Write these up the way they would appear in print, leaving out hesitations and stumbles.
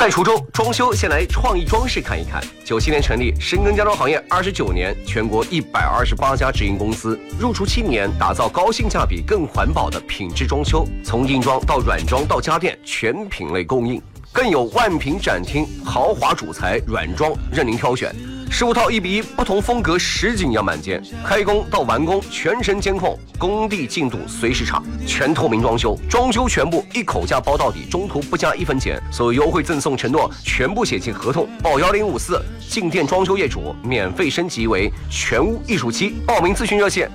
在滁州装修，先来创意装饰看一看。97年成立，深耕家装行业29年，全国128家直营公司，入驻7年，打造高性价比、更环保的品质装修，从硬装到软装到家电，全品类供应。更有万品展厅，豪华主材软装任您挑选。15套1:1，不同风格实景样板间，开工到完工全程监控，工地进度随时查，全透明装修，装修全部一口价包到底，中途不加1分钱，所有优惠赠送承诺全部写进合同，报1054，进店装修业主免费升级为全屋艺术期，报名咨询热线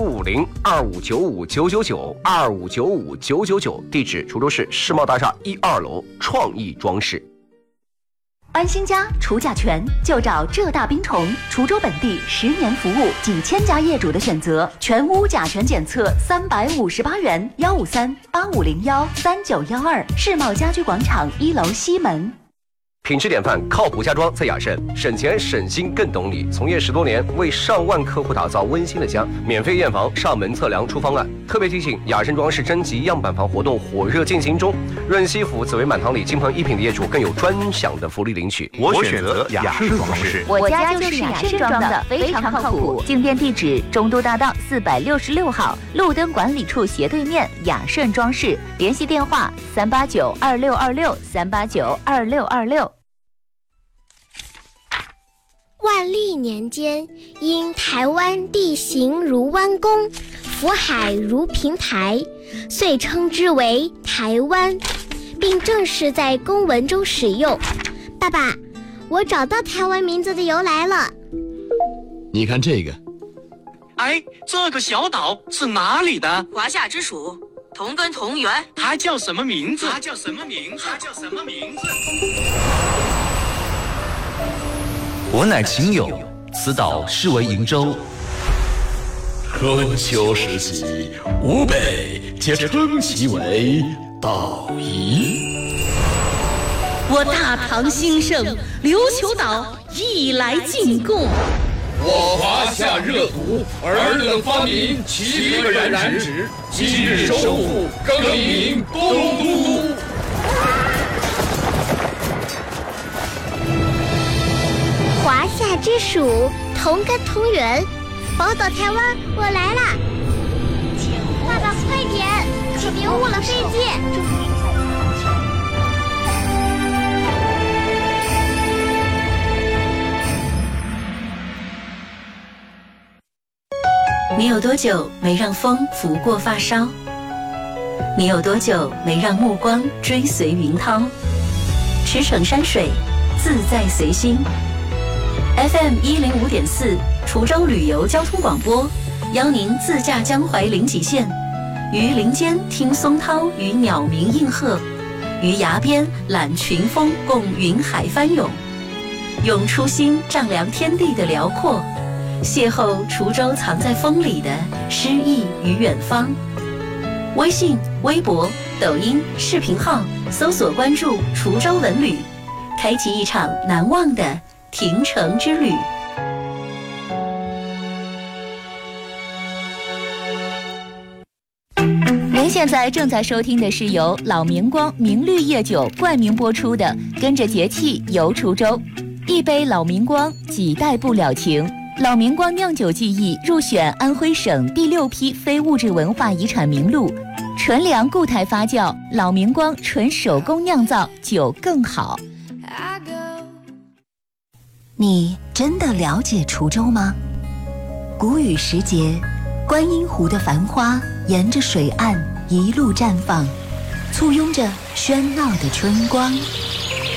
0550-2595-999，2595-999，地址滁州市世贸大厦1、2楼创意装饰。 安心家除甲醛就找浙大冰虫，滁州本地10年服务，几千家业主的选择，全屋甲醛检测358元，153-8501-3912，世贸家居广场1楼西门。 品质典范，靠谱家装在雅盛，省钱省心更懂你。从业10多年，为上万客户打造温馨的家，免费验房、上门测量、出方案。特别提醒，雅盛装饰征集样板房活动火热进行中，润西府、紫薇满堂里金鹏一品的业主更有专享的福利领取。 我选择雅盛装饰， 我家就是雅盛装的，非常靠谱。进店地址：中都大道466号，路灯管理处斜对面，雅盛装饰。联系电话：389-2626，389-2626。 万历年间，因台湾地形如弯弓，福海如平台，遂称之为台湾，并正式在公文中使用。爸爸，我找到台湾名字的由来了。 你看这个， 哎，这个小岛是哪里的？ 华夏之属，同根同源。 它叫什么名字？ 我乃秦友，此岛是为瀛州。 春秋时期，吴北皆称其为岛夷。 我大唐兴盛，琉球岛亦来进贡。 我华夏热土，尔等发明其可染指，今日收复，更名东都。 华夏之属，同根同源，宝岛台湾，我来啦！爸爸，快点，可别误了飞机。 你有多久没让风拂过发梢？你有多久没让目光追随云涛？驰骋山水，自在随心。FM 105.4，滁州旅游交通广播，邀您自驾江淮临济县，于林间听松涛与鸟鸣应和，于崖边览群峰共云海翻涌，用初心丈量天地的辽阔，邂逅滁州藏在风里的诗意与远方。微信、微博、抖音、视频号搜索关注滁州文旅，开启一场难忘的亭城之旅。您现在正在收听的是由老明光明绿夜酒冠名播出的《跟着节气游滁州》，一杯老明光，几代不了情。老明光酿酒技艺入选安徽省第6批非物质文化遗产名录，纯粮固态发酵，老明光纯手工酿造，酒更好。你真的了解滁州吗？谷雨时节，观音湖的繁花沿着水岸一路绽放，簇拥着喧闹的春光。